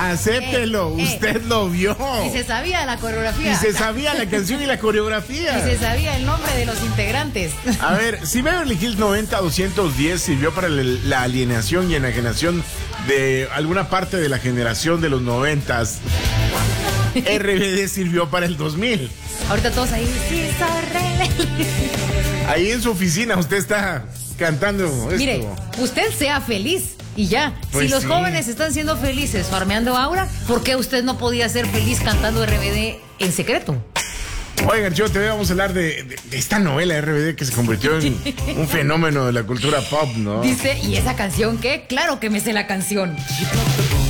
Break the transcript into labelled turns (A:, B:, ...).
A: Acéptelo, usted lo vio.
B: Y se sabía la coreografía.
A: Y se sabía la canción y la coreografía.
B: Y se sabía el nombre de los integrantes.
A: A ver, si Beverly Hills 90210 sirvió para la alienación y enajenación de alguna parte de la generación de los 90s, RBD sirvió para el 2000.
B: Ahorita todos ahí, sí, soy rebelde.
A: Ahí en su oficina usted está cantando esto.
B: Mire, usted sea feliz y ya.
A: Pues
B: si los
A: sí.
B: jóvenes están siendo felices farmeando Aura, ¿por qué usted no podía ser feliz cantando RBD en secreto?
A: Oigan, yo te vamos a hablar de esta novela RBD que se convirtió en un fenómeno de la cultura pop, ¿no?
B: Dice, ¿y esa canción qué? Claro que me sé la canción.